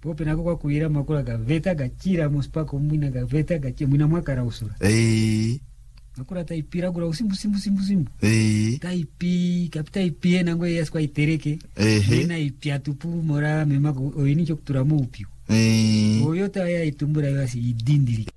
pope nako kwa kuira makula gaveta gachira muspako mwina gaveta gachira mwina mwaka usura nakura taipira gura usimbu taipi kapita ipie nango yaskwa itereke na ipia tupu mora memago oini choktura mu upio oyota ya itumbura yasi idindiri